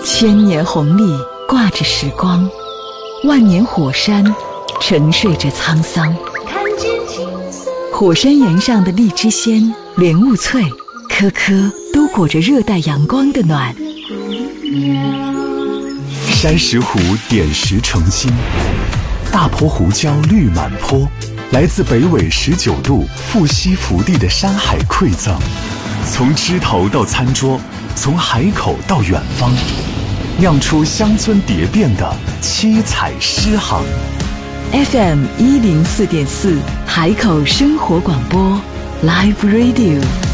千年红历挂着时光，万年火山沉睡着沧桑。 看见金色火山岩上的荔枝鲜、莲雾脆，颗颗都裹着热带阳光的暖。 山石湖点石成金，大坡胡椒绿满坡，来自北纬19度富硒福地的山海馈赠，从枝头到餐桌，从海口到远方，酿出乡村蝶变的七彩诗行。 FM104.4海口生活广播 Live Radio。